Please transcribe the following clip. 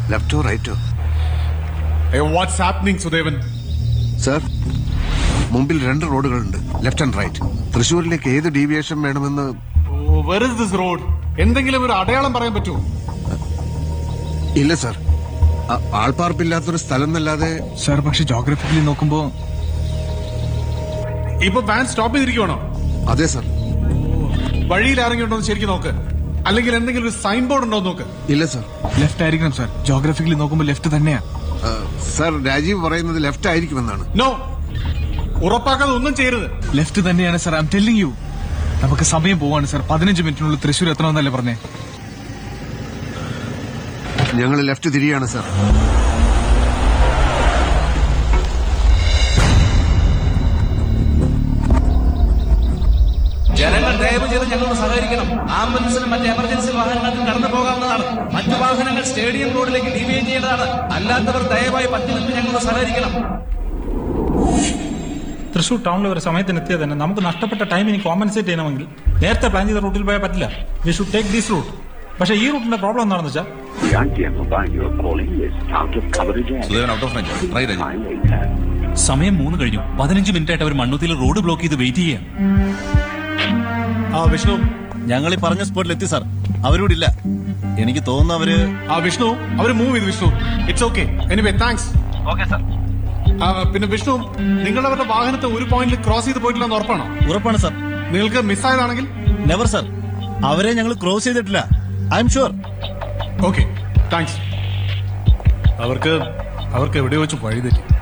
ലെഫ്റ്റോ റൈറ്റോ? What's happening, Sudevan? Sir, മുമ്പിൽ 2 റോഡുകളുണ്ട്, left and right. തൃശ്ശൂരിലേക്ക് ഏത് deviation വേണമെന്ന്? Where is this road? എന്തെങ്കിലും ഒരു അടയാളം പറയാൻ പറ്റുമോ? ഇല്ല സർ, ആൾപ്പാർപ്പില്ലാത്തൊരു സ്ഥലം എന്നല്ലാതെ. സർ, പക്ഷെ ജോഗ്രഫിക്കലി നോക്കുമ്പോ ഇപ്പൊ വാൻ സ്റ്റോപ്പ് ചെയ്തിരിക്കുവാണോ? അതെ സർ. വഴിയിൽ ആരെങ്കിലും ഉണ്ടോ ശരിക്കും നോക്ക്, അല്ലെങ്കിൽ എന്തെങ്കിലും ഒരു സൈൻ ബോർഡ് ഉണ്ടോ നോക്ക്. ഇല്ല സർ. ലെഫ്റ്റ് ആയിരിക്കണം സർ, ജോഗ്രഫിക്കലി നോക്കുമ്പോ ലെഫ്റ്റ് തന്നെയാ. സർ, രാജീവ് പറയുന്നത് ലെഫ്റ്റ് ആയിരിക്കുമെന്നാണ്. നോ, ഉറപ്പാക്കാതെ ഒന്നും ചെയ്യരുത്. ലെഫ്റ്റ് തന്നെയാണ് sir, I M telling U. നമുക്ക് സമയം പോവാണ് സർ, 15 മിനിറ്റിനുള്ളിൽ തൃശ്ശൂർ എത്തണമെന്നല്ലേ പറഞ്ഞേ? ഞങ്ങൾ ലെഫ്റ്റ് തിരിയാണ് സർ. ജനങ്ങൾ ദയവ് ചെയ്ത് ഞങ്ങളോട് സഹകരിക്കണം. ആംബുലൻസിനും മറ്റ് എമർജൻസി വാഹനങ്ങൾക്കും കടന്നു പോകാവുന്നതാണ്. മറ്റു വാഹനങ്ങൾ സ്റ്റേഡിയം റോഡിലേക്ക് ഡീവിയേറ്റ് ചെയ്യേണ്ടതാണ്. അല്ലാത്തവർ ദയവായി 10 മിനിറ്റ് ഞങ്ങളോട് സഹകരിക്കണം. തൃശൂർ ടൗണിൽ ഒരു സമയത്തിനെത്തിയത് തന്നെ നമുക്ക് നഷ്ടപ്പെട്ട ടൈം ഇനി കോമ്പൻസേറ്റ് ചെയ്യണമെങ്കിൽ നേരത്തെ പ്ലാൻ ചെയ്ത റൂട്ടിൽ പോയാൽ പറ്റില്ല. We should take this root. പക്ഷേ ഈ റൂട്ടിന്റെ പ്രോബ്ലം എന്താണെന്ന് വെച്ചാൽ സമയം 3 കഴിഞ്ഞു. 15 മിനിറ്റ് ആയിട്ട് അവർ മണ്ണുത്തിയിൽ റോഡ് ബ്ലോക്ക് ചെയ്ത് വെയിറ്റ് ചെയ്യാം. വിഷ്ണു, ഞങ്ങൾ ഈ പറഞ്ഞ സ്പോട്ടിൽ എത്തി സാർ. അവരോടില്ല. എനിക്ക് തോന്നുന്നു വിഷ്ണു അവര് മൂവ് ചെയ്തു. Vishnu, it's okay. Anyway thanks. Okay sir. പിന്നെ വിഷ്ണു, നിങ്ങൾ അവരുടെ വാഹനത്തെ ഒരു പോയിന്റിൽ ക്രോസ് ചെയ്ത് പോയിട്ടില്ലെന്ന് ഉറപ്പാണോ? ഉറപ്പാണ് സാർ. നിങ്ങൾക്ക് മിസ്സായതാണെങ്കിൽ? നെവർ സാർ, അവരെ ഞങ്ങൾ ക്രോസ് ചെയ്തിട്ടില്ല. I am sure. Okay, thanks. അവർക്ക് എവിടെ വെച്ച് വഴി തെറ്റി.